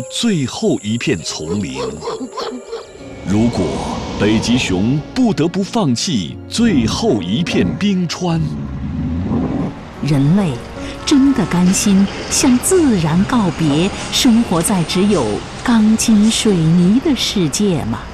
最后一片丛林。如果北极熊不得不放弃最后一片冰川， 人类真的甘心向自然告别，生活在只有钢筋水泥的世界吗？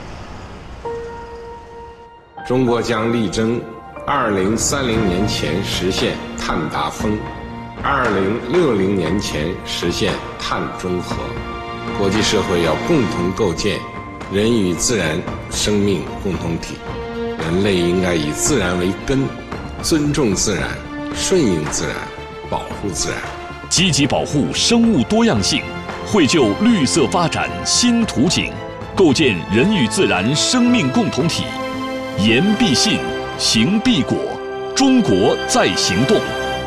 中国将力争2030年前实现碳达峰，2060年前实现碳中和。国际社会要共同构建人与自然生命共同体，人类应该以自然为根，尊重自然，顺应自然，保护自然， 积极保护生物多样性，绘就绿色发展新图景，构建人与自然生命共同体。言必信，行必果，中国在行动。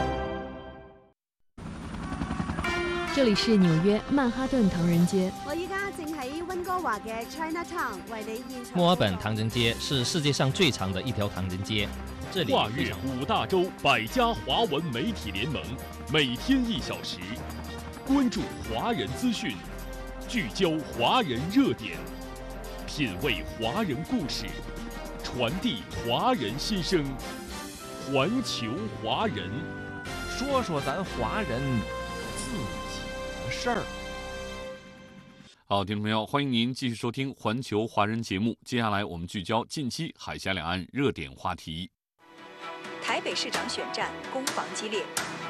这里是纽约曼哈顿唐人街。 我依家正喺温哥華嘅 Chinatown 為你現場。 墨爾本唐人街是世界上最长的一条唐人街，这里跨越5大洲100家华文媒体联盟，每天1小时，关注华人资讯，聚焦华人热点，品味华人故事，传递华人心声，环球华人， 说说咱华人自己的事儿。 好，听众朋友，欢迎您继续收听环球华人节目。接下来我们聚焦近期海峡两岸热点话题。 台北市长选战攻防激烈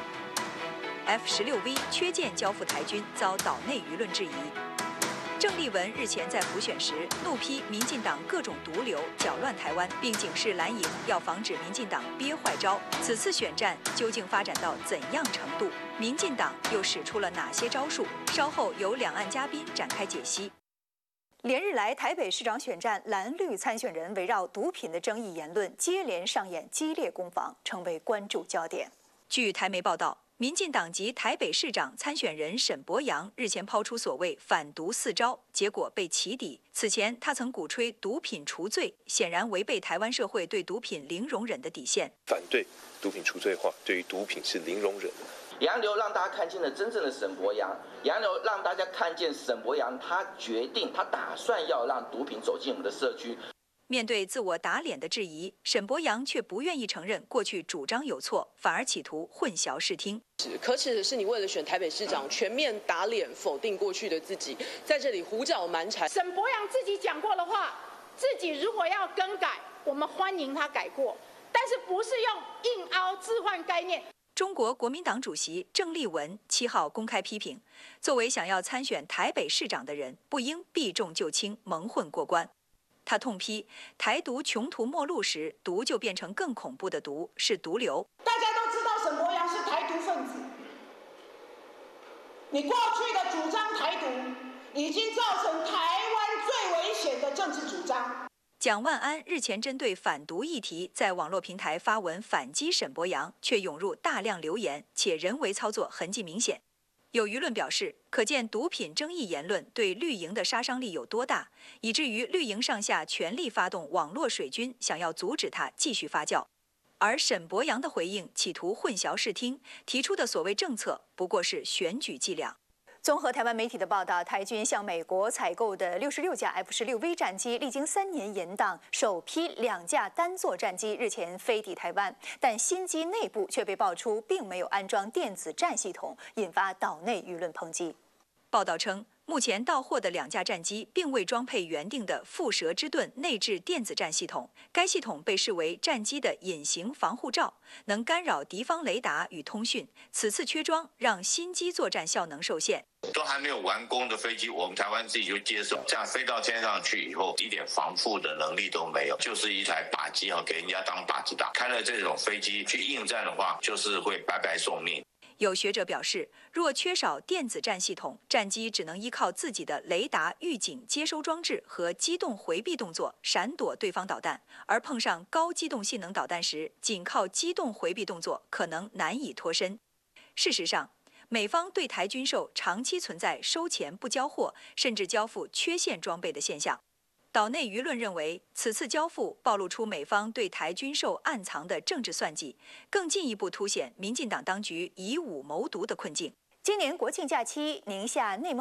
，F-16V 缺舰交付台军遭岛内舆论质疑。郑丽文日前在补选时怒批民进党各种毒瘤搅乱台湾，并警示蓝营要防止民进党憋坏招。此次选战究竟发展到怎样程度？民进党又使出了哪些招数？稍后由两岸嘉宾展开解析。连日来，台北市长选战蓝绿参选人围绕毒品的争议言论接连上演激烈攻防，成为关注焦点。据台媒报道，民进党籍台北市长参选人沈伯洋日前抛出所谓反毒4招，结果被起底。此前他曾鼓吹毒品除罪，显然违背台湾社会对毒品零容忍的底线。 反对毒品除罪化，对于毒品是零容忍的。 洋流让大家看见了真正的沈伯洋，洋流让大家看见沈伯洋他决定，他打算要让毒品走进我们的社区。 面对自我打脸的质疑，沈伯洋却不愿意承认过去主张有错，反而企图混淆视听。 可耻的是，你为了选台北市长，全面打脸否定过去的自己，在这里胡搅蛮缠。 沈伯洋自己讲过的话，自己如果要更改，我们欢迎他改过，但是不是用硬凹置换概念。 中国国民党主席郑丽文7号公开批评，作为想要参选台北市长的人，不应避重就轻，蒙混过关。他痛批台独穷途末路时，毒就变成更恐怖的毒，是毒瘤。 大家都知道沈伯洋是台独分子，你过去的主张台独，已经造成台湾最危险的政治主张。 蒋万安日前针对反毒议题在网络平台发文反击沈伯洋，却涌入大量留言，且人为操作痕迹明显。有舆论表示，可见毒品争议言论对绿营的杀伤力有多大，以至于绿营上下全力发动网络水军，想要阻止它继续发酵。而沈伯洋的回应企图混淆视听，提出的所谓政策不过是选举伎俩。综合台湾媒体的报道，台军向美国采购的66架 F-16V 战机，历经3年延宕，首批2架单座战机日前飞抵台湾，但新机内部却被爆出并没有安装电子战系统，引发岛内舆论抨击。报道称，目前到货的2架战机并未装配原定的蝮蛇之盾内置电子战系统，该系统被视为战机的隐形防护罩，能干扰敌方雷达与通讯。此次缺装，让新机作战效能受限。 都还没有完工的飞机，我们台湾自己就接受，这样飞到天上去以后，一点防护的能力都没有，就是一台靶机给人家当靶子打。开了这种飞机去应战的话，就是会白白送命。 有学者表示，若缺少电子战系统，战机只能依靠自己的雷达预警接收装置和机动回避动作闪躲对方导弹，而碰上高机动性能导弹时，仅靠机动回避动作可能难以脱身。事实上，美方对台军售长期存在收钱不交货，甚至交付缺陷装备的现象。岛内舆论认为，此次交付暴露出美方对台军售暗藏的政治算计，更进一步凸显民进党当局以武谋独的困境。今年国庆假期，宁夏内蒙